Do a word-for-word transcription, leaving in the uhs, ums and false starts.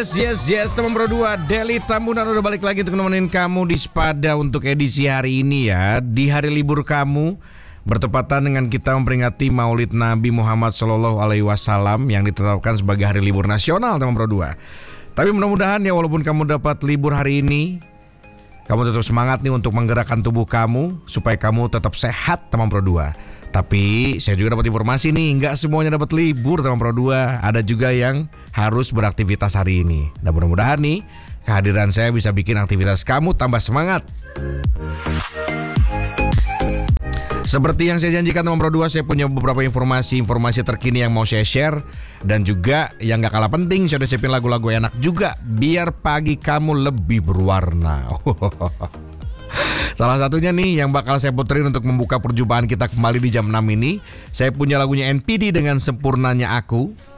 Yes, yes, yes, teman Pro dua, Deli Tambunan udah balik lagi untuk nemenin kamu di Spada untuk edisi hari ini ya. Di hari libur kamu, bertepatan dengan kita memperingati Maulid Nabi Muhammad Shallallahu Alaihi Wasallam yang ditetapkan sebagai hari libur nasional, teman Pro dua. Tapi mudah-mudahan ya, walaupun kamu dapat libur hari ini, kamu tetap semangat nih untuk menggerakkan tubuh kamu supaya kamu tetap sehat, teman Pro dua. Tapi saya juga dapat informasi nih, nggak semuanya dapat libur, teman Pro dua. Ada juga yang harus beraktivitas hari ini. Dan mudah-mudahan nih kehadiran saya bisa bikin aktivitas kamu tambah semangat. Seperti yang saya janjikan, teman Pro dua, saya punya beberapa informasi-informasi terkini yang mau saya share. Dan juga yang gak kalah penting, saya udah siapin lagu-lagu enak juga biar pagi kamu lebih berwarna. Salah satunya nih yang bakal saya puterin untuk membuka perjumpaan kita kembali di jam enam ini. Saya punya lagunya N P D dengan Sempurnanya Aku.